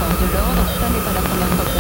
forces de l'ordre. Ça n'est pas la première fois que